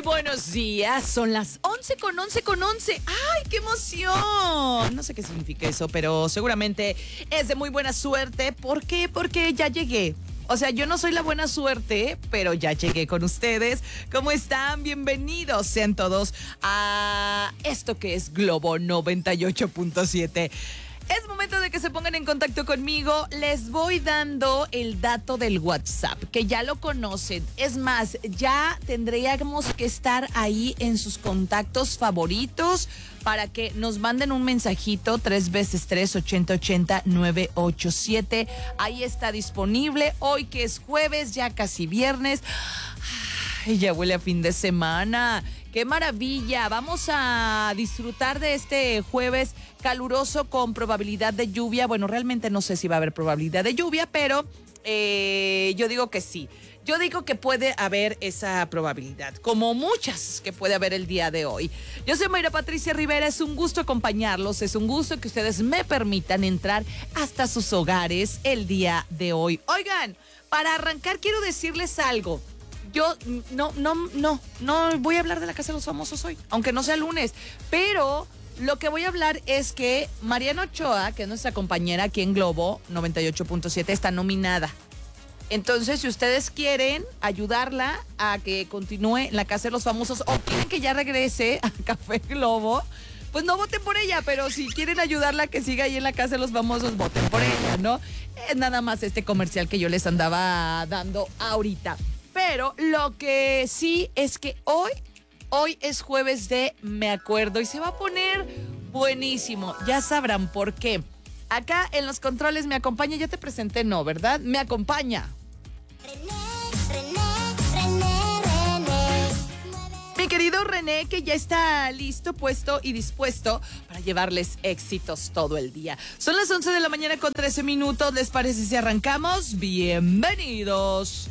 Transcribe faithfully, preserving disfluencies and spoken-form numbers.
buenos días, son las once con once con once. ¡Ay, qué emoción! No sé qué significa eso, pero seguramente es de muy buena suerte. ¿Por qué? Porque ya llegué. O sea, yo no soy la buena suerte, pero ya llegué con ustedes. ¿Cómo están? Bienvenidos sean todos a esto que es Globo noventa y ocho punto siete. Es momento de que se pongan en contacto conmigo. Les voy dando el dato del WhatsApp, que ya lo conocen. Es más, ya tendríamos que estar ahí en sus contactos favoritos para que nos manden un mensajito, tres veces tres, ochenta ochenta, nueve ocho siete. Ahí está disponible. Hoy que es jueves, ya casi viernes. Ay, ya huele a fin de semana. ¡Qué maravilla! Vamos a disfrutar de este jueves caluroso con probabilidad de lluvia. Bueno, realmente no sé si va a haber probabilidad de lluvia, pero eh, yo digo que sí. Yo digo que puede haber esa probabilidad, como muchas que puede haber el día de hoy. Yo soy Mayra Patricia Rivera, es un gusto acompañarlos, es un gusto que ustedes me permitan entrar hasta sus hogares el día de hoy. Oigan, para arrancar quiero decirles algo. Yo no, no, no, no voy a hablar de la Casa de los Famosos hoy, aunque no sea lunes, pero lo que voy a hablar es que Mariana Ochoa, que es nuestra compañera aquí en Globo noventa y ocho punto siete, está nominada. Entonces, si ustedes quieren ayudarla a que continúe en la Casa de los Famosos o quieren que ya regrese a Café Globo, pues no voten por ella, pero si quieren ayudarla a que siga ahí en la Casa de los Famosos, voten por ella, ¿no? Es nada más este comercial que yo les andaba dando ahorita. Pero lo que sí es que hoy, hoy es jueves de Me Acuerdo y se va a poner buenísimo. Ya sabrán por qué. Acá en los controles me acompaña, ya te presenté, no, ¿verdad? Me acompaña René, René, René, René. Mi querido René, que ya está listo, puesto y dispuesto para llevarles éxitos todo el día. Son las once de la mañana con trece minutos. ¿Les parece si arrancamos? Bienvenidos.